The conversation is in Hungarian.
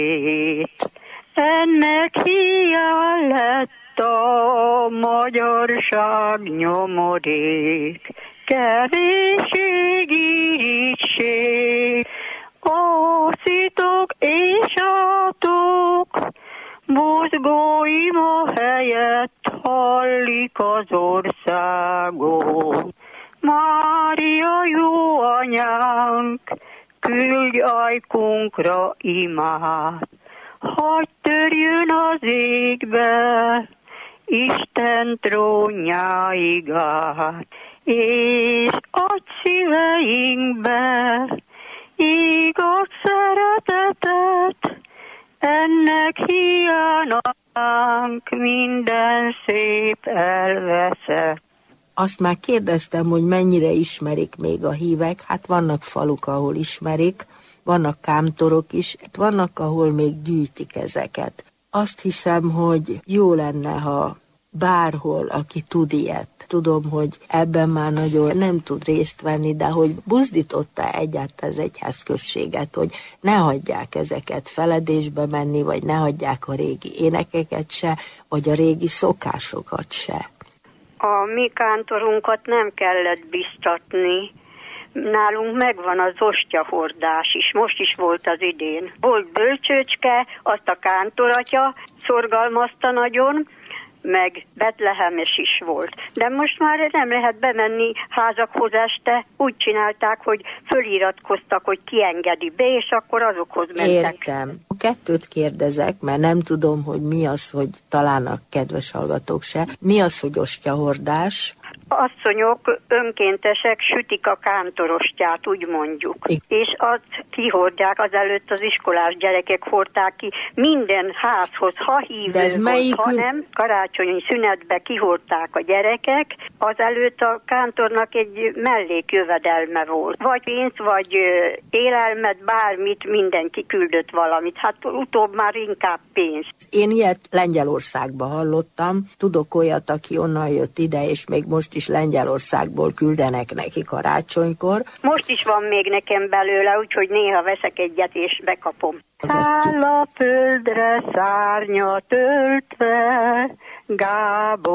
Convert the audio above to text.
Ennek hiány lett a magyarság nyomorék, kevéség, irigység, ószitok és átok, mozgóim a helyett hallik az országon. Mária jó anyánk, küldj ajkunkra imát, hadd törjön az égbe, Isten trónjáig át, és adj szíveinkbe igaz szeretetet, ennek hiányánk minden szép elveszett. Azt már kérdeztem, hogy mennyire ismerik még a hívek. Hát vannak faluk, ahol ismerik, vannak kámtorok is, vannak, ahol még gyűjtik ezeket. Azt hiszem, hogy jó lenne, ha bárhol, aki tud ilyet. Tudom, hogy ebben már nagyon nem tud részt venni, de hogy buzdította egyáltalán az egyházközséget, hogy ne hagyják ezeket feledésbe menni, vagy ne hagyják a régi énekeket se, vagy a régi szokásokat se. A mi kántorunkat nem kellett biztatni. Nálunk megvan az ostyahordás is, most is volt az idén. Volt bölcsőcske, azt a kántoratya szorgalmazta nagyon, meg betlehemes is volt. De most már nem lehet bemenni házakhoz este, úgy csinálták, hogy föliratkoztak, hogy ki engedi be, és akkor azokhoz mentek. Értem. A kettőt kérdezek, mert nem tudom, hogy mi az, hogy talán a kedves hallgatók se. Mi az, hogy ostyahordás? Asszonyok önkéntesek sütik a kántorostját, úgy mondjuk. És azt kihordják, azelőtt az iskolás gyerekek hordták ki minden házhoz, ha hívő volt, ha nem, karácsonyi szünetbe kihordták a gyerekek, azelőtt a kántornak egy mellékjövedelme volt. Vagy pénzt, vagy élelmet, bármit, mindenki küldött valamit. Hát utóbb már inkább pénzt. Én ilyet Lengyelországban hallottam, tudok olyat, aki onnan jött ide, és még most is Lengyelországból küldenek neki karácsonykor. Most is van még nekem belőle, úgyhogy néha veszek egyet és bekapom. Száll a földre szárnyat öltve, Gábor.